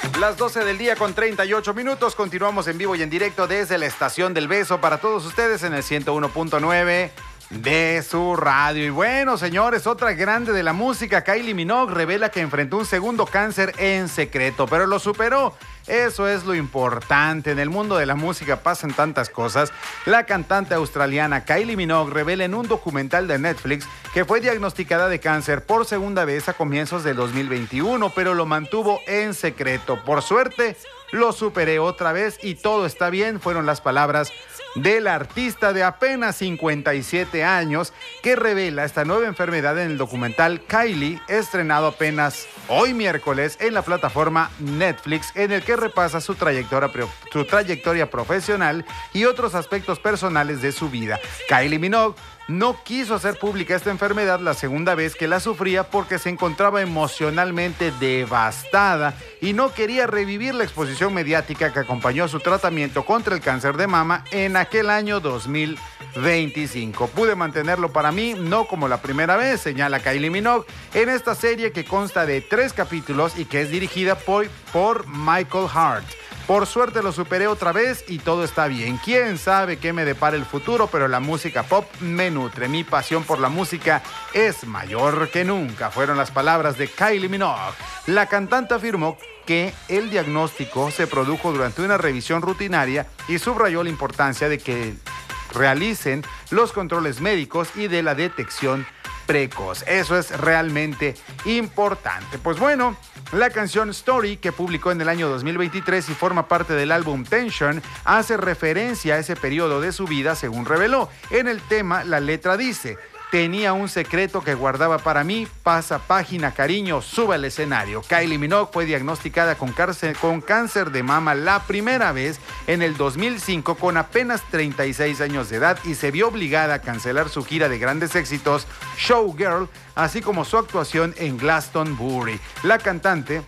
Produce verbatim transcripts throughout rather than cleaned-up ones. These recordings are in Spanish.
Las doce del día con treinta y ocho minutos. Continuamos en vivo y en directo desde la Estación del Beso para todos ustedes en el ciento uno punto nueve de su radio. Y bueno, señores, otra grande de la música, Kylie Minogue, revela que enfrentó un segundo cáncer en secreto, pero lo superó. Eso es lo importante. En el mundo de la música pasan tantas cosas. La cantante australiana Kylie Minogue revela en un documental de Netflix que fue diagnosticada de cáncer por segunda vez a comienzos del dos mil veintiuno, pero lo mantuvo en secreto. Por suerte, lo superé otra vez y todo está bien, fueron las palabras del artista de apenas cincuenta y siete años que revela esta nueva enfermedad en el documental Kylie, estrenado apenas hoy miércoles en la plataforma Netflix, en el que repasa su trayectoria, su trayectoria profesional y otros aspectos personales de su vida. Kylie Minogue no quiso hacer pública esta enfermedad la segunda vez que la sufría porque se encontraba emocionalmente devastada y no quería revivir la exposición mediática que acompañó su tratamiento contra el cáncer de mama en aquel año dos mil veinticinco. Pude mantenerlo para mí, no como la primera vez, señala Kylie Minogue, en esta serie que consta de tres capítulos y que es dirigida por, por Michael Hart. Por suerte lo superé otra vez y todo está bien. Quién sabe qué me depara el futuro, pero la música pop me nutre. Mi pasión por la música es mayor que nunca. Fueron las palabras de Kylie Minogue. La cantante afirmó que el diagnóstico se produjo durante una revisión rutinaria y subrayó la importancia de que realicen los controles médicos y de la detección precoz. Eso es realmente importante. Pues bueno, la canción Story, que publicó en el año dos mil veintitrés y forma parte del álbum Tension, hace referencia a ese periodo de su vida, según reveló. En el tema, la letra dice: tenía un secreto que guardaba para mí, pasa página, cariño, sube al escenario. Kylie Minogue fue diagnosticada con cáncer, con cáncer de mama la primera vez en el dos mil cinco con apenas treinta y seis años de edad y se vio obligada a cancelar su gira de grandes éxitos, Showgirl, así como su actuación en Glastonbury. La cantante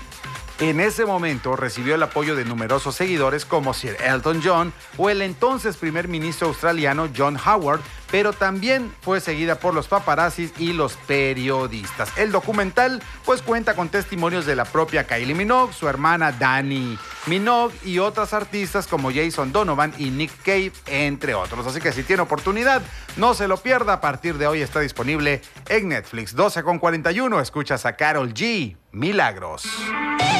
en ese momento recibió el apoyo de numerosos seguidores como Sir Elton John o el entonces primer ministro australiano John Howard, pero también fue seguida por los paparazzis y los periodistas. El documental pues cuenta con testimonios de la propia Kylie Minogue, su hermana Dannii Minogue y otras artistas como Jason Donovan y Nick Cave, entre otros. Así que si tiene oportunidad, no se lo pierda. A partir de hoy está disponible en Netflix. doce con cuarenta y uno, escuchas a Karol G, Milagros.